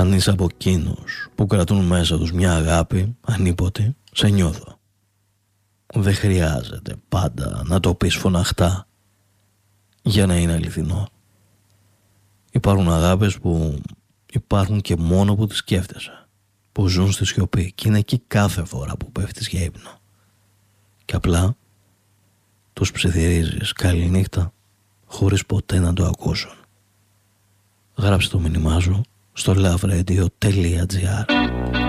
Αν είσαι από εκείνους που κρατούν μέσα τους μια αγάπη ανίποτη, σε νιώθω. Δεν χρειάζεται πάντα να το πεις φωναχτά για να είναι αληθινό. Υπάρχουν αγάπες που υπάρχουν και μόνο που τις σκέφτεσαι, που ζουν στη σιωπή και είναι εκεί κάθε φορά που πέφτεις για ύπνο. Και απλά τους ψιθυρίζεις καληνύχτα χωρίς ποτέ να το ακούσουν. Γράψε το μήνυμά σου στο loveradio.gr.